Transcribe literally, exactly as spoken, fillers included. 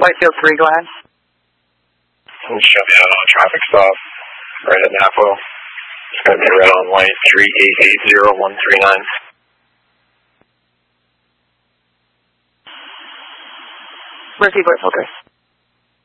Whitefield three, go ahead. Show me out on a traffic stop right at Napa. It's going to be red on white three eight eight zero one three nine. Receive Whitefield three.